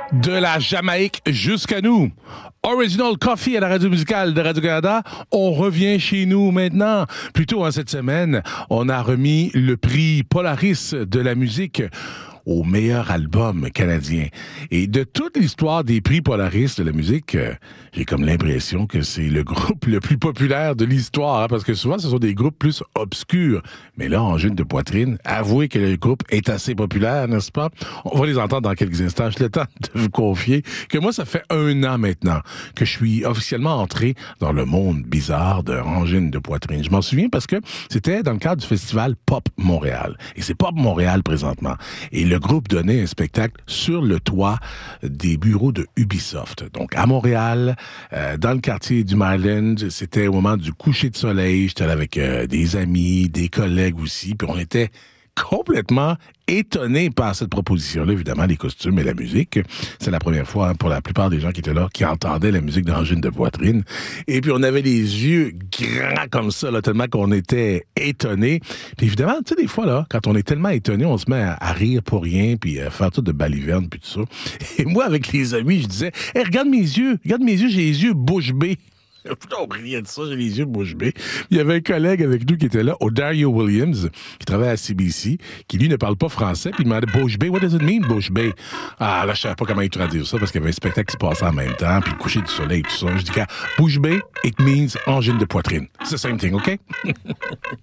De la Jamaïque jusqu'à nous. Original Coffee à la radio musicale de Radio-Canada. On revient chez nous maintenant. Plus tôt cette semaine, on a remis le prix Polaris de la musique au meilleur album canadien. Et de toute l'histoire des prix Polaris de la musique, j'ai comme l'impression que c'est le groupe le plus populaire de l'histoire, parce que souvent, ce sont des groupes plus obscurs. Mais là, Angine de poitrine, avouez que le groupe est assez populaire, n'est-ce pas? On va les entendre dans quelques instants. J'ai le temps de vous confier que moi, ça fait 1 an maintenant que je suis officiellement entré dans le monde bizarre de Angine de poitrine. Je m'en souviens parce que c'était dans le cadre du festival Pop Montréal. Et c'est Pop Montréal présentement. Et le groupe donnait un spectacle sur le toit des bureaux de Ubisoft. Donc, à Montréal, dans le quartier du Maryland, c'était au moment du coucher de soleil. J'étais là avec des amis, des collègues aussi, puis on était complètement étonné par cette proposition-là, évidemment, les costumes et la musique. C'est la première fois pour la plupart des gens qui étaient là, qui entendaient la musique d'Angine de poitrine. Et puis, on avait les yeux grands comme ça, là, tellement qu'on était étonnés. Puis évidemment, tu sais, des fois, là, quand on est tellement étonné, on se met à rire pour rien, puis à faire tout de balivernes, puis tout ça. Et moi, avec les amis, je disais, « Hey, regarde mes yeux, j'ai les yeux bouche bée. » On riait de ça, j'ai les yeux bouche bée. Il y avait un collègue avec nous qui était là, Dario Williams, qui travaille à CBC, qui lui ne parle pas français, puis il demandait bouche bée, what does it mean, bouche bée? Ah, là, je savais pas comment il traduire ça, parce qu'il y avait un spectacle qui se passait en même temps, puis le coucher du soleil, tout ça. Je dis, bouche bée, it means angine de poitrine. It's the same thing, OK?